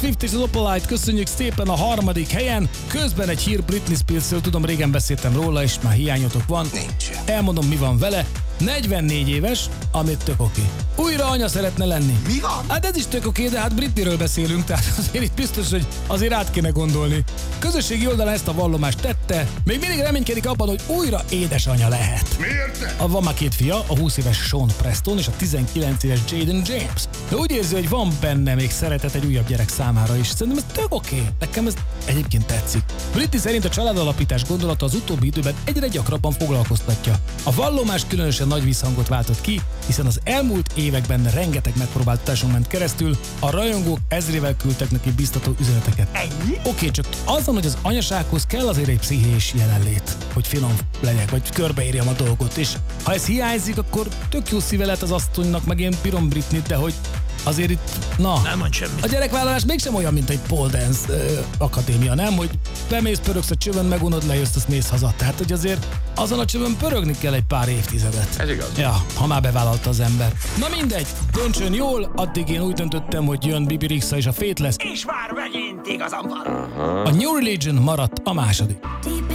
Swift és az Opalite, köszönjük szépen a 3. helyen. Közben egy hír Britney Spearsről, tudom, régen beszéltem róla, és már hiányotok van. Nincs. Elmondom, mi van vele. 44 éves, amit tök oké. Újra anya szeretne lenni. Mi van? Hát ez is tök oké, de hát Britneyről beszélünk, tehát azért itt biztos, hogy azért át kéne gondolni. Közösségi oldalán ezt a vallomást tette, még mindig reménykedik abban, hogy újra édesanyja lehet. Miért? Van már 2 fia, a 20 éves Sean Preston és a 19 éves Jaden James. De úgy érzi, hogy van benne még szeretet egy újabb gyerek számára is. Szerintem ez tök oké. Nekem ez egyébként tetszik. Britney szerint a családalapítás gondolata az utóbbi időben egyre gyakrabban foglalkoztatja. A vallomás különösen nagy visszhangot váltott ki, hiszen az elmúlt években rengeteg megpróbáltatáson ment keresztül, a rajongók ezrével küldtek neki biztató üzeneteket. Ennyi? Oké, csak azon, hogy az anyasághoz kell azért egy pszichés jelenlét, hogy finom legyek, vagy körbeírjam a dolgot, és ha ez hiányzik, akkor tök jó szíve lehet az asszonynak, meg én bírom Britneyt, de hogy azért itt, na, Nem mond semmit. a gyerekvállalás mégsem olyan, mint egy pole dance akadémia, nem? Hogy bemész, pörögsz a csövön, megunod, lejössz, azt mész haza. Tehát, hogy azért azon a csövön pörögni kell egy pár évtizedet. Ez igaz. Ja, ha már bevállalta az ember. Na mindegy, döntsön jól, addig én úgy döntöttem, hogy jön Bibi Rexha és a Fateless. És már megint igazam van. A New Religion maradt a második. Deep